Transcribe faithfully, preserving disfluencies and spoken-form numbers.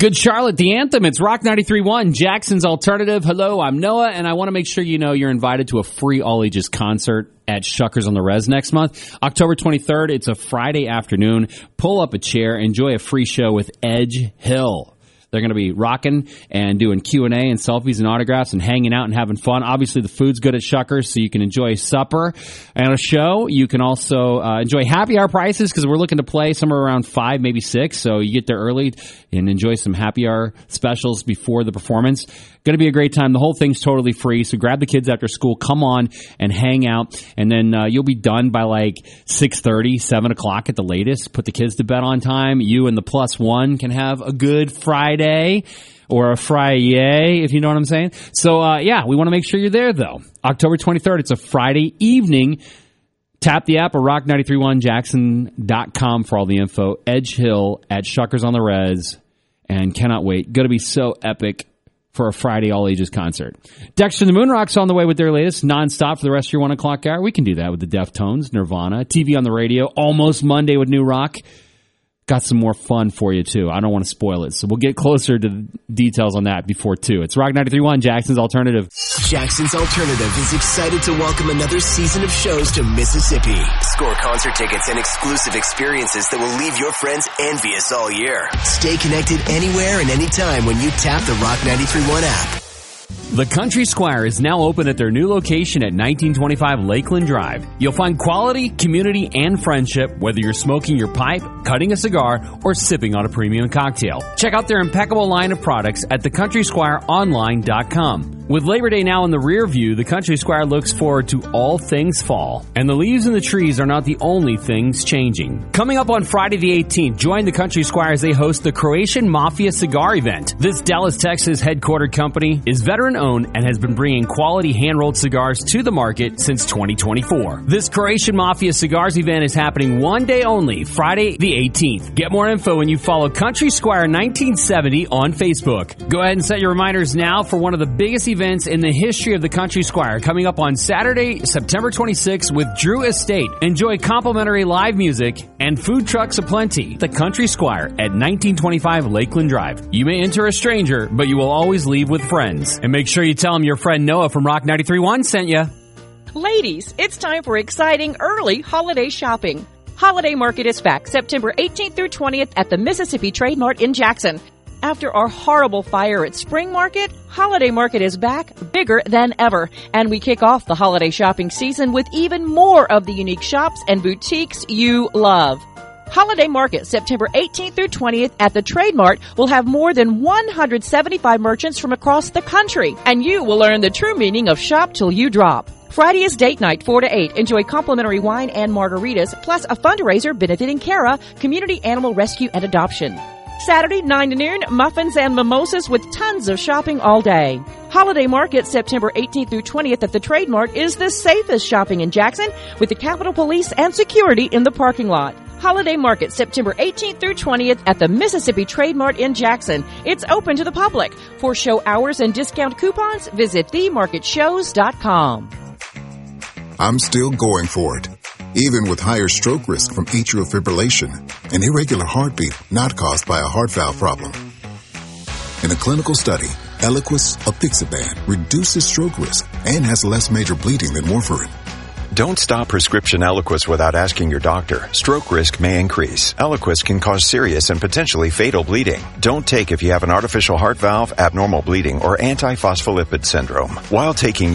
Good Charlotte, the anthem. It's Rock ninety-three point one, Jackson's Alternative. Hello, I'm Noah, and I want to make sure you know you're invited to a free all-ages concert at Shuckers on the Res next month. October twenty-third, it's a Friday afternoon. Pull up a chair, enjoy a free show with Edge Hill. They're going to be rocking and doing Q and A and selfies and autographs and hanging out and having fun. Obviously, the food's good at Shuckers, so you can enjoy supper and a show. You can also uh, enjoy happy hour prices because we're looking to play somewhere around five, maybe six. So you get there early and enjoy some happy hour specials before the performance. Going to be a great time. The whole thing's totally free, so grab the kids after school, come on and hang out, and then uh, you'll be done by like six thirty, seven o'clock at the latest. Put the kids to bed on time. You and the plus one can have a good Friday or a Friday, if you know what I'm saying. So, uh, yeah, we want to make sure you're there, though. October twenty-third, it's a Friday evening. Tap the app or rock nine three one jackson dot com for all the info. Edge Hill at Shuckers on the Res, and cannot wait. Going to be so epic for a Friday all-ages concert. Dexter and the Moonrocks on the way with their latest nonstop for the rest of your one o'clock hour. We can do that with the Deftones, Nirvana, T V on the radio, Almost Monday with New Rock. Got some more fun for you, too. I don't want to spoil it, so we'll get closer to the details on that before two. It's Rock ninety-three point one, Jackson's Alternative. Jackson's Alternative is excited to welcome another season of shows to Mississippi. Score concert tickets and exclusive experiences that will leave your friends envious all year. Stay connected anywhere and anytime when you tap the Rock ninety-three point one app. The Country Squire is now open at their new location at nineteen twenty-five Lakeland Drive. You'll find quality, community, and friendship whether you're smoking your pipe, cutting a cigar, or sipping on a premium cocktail. Check out their impeccable line of products at the country squire online dot com. With Labor Day now in the rear view, the Country Squire looks forward to all things fall. And the leaves in the trees are not the only things changing. Coming up on Friday the eighteenth, join the Country Squire as they host the Croatian Mafia Cigar event. This Dallas, Texas headquartered company is veteran-owned and has been bringing quality hand-rolled cigars to the market since twenty twenty-four. This Croatian Mafia Cigars event is happening one day only, Friday the eighteenth. Get more info when you follow Country Squire nineteen seventy on Facebook. Go ahead and set your reminders now for one of the biggest events in the history of the Country Squire, coming up on Saturday, September twenty-sixth with Drew Estate. Enjoy complimentary live music and food trucks aplenty. The Country Squire at nineteen twenty-five Lakeland Drive. You may enter a stranger, but you will always leave with friends. And make sure you tell them your friend Noah from Rock ninety-three point one sent you. Ladies, it's time for exciting early holiday shopping. Holiday Market is back September eighteenth through twentieth at the Mississippi Trade Mart in Jackson. After our horrible fire at Spring Market, Holiday Market is back, bigger than ever. And we kick off the holiday shopping season with even more of the unique shops and boutiques you love. Holiday Market, September eighteenth through twentieth at the Trade Mart, will have more than one hundred seventy-five merchants from across the country. And you will learn the true meaning of shop till you drop. Friday is date night, four to eight. Enjoy complimentary wine and margaritas, plus a fundraiser benefiting Cara, Community Animal Rescue and Adoption. Saturday, nine to noon, muffins and mimosas with tons of shopping all day. Holiday Market, September eighteenth through twentieth at the Trade Mart is the safest shopping in Jackson with the Capitol Police and security in the parking lot. Holiday Market, September eighteenth through twentieth at the Mississippi Trade Mart in Jackson. It's open to the public. For show hours and discount coupons, visit the market shows dot com. I'm still going for it, even with higher stroke risk from atrial fibrillation, an irregular heartbeat not caused by a heart valve problem. In a clinical study, Eliquis apixaban reduces stroke risk and has less major bleeding than warfarin. Don't stop prescription Eliquis without asking your doctor. Stroke risk may increase. Eliquis can cause serious and potentially fatal bleeding. Don't take if you have an artificial heart valve, abnormal bleeding, or antiphospholipid syndrome. While taking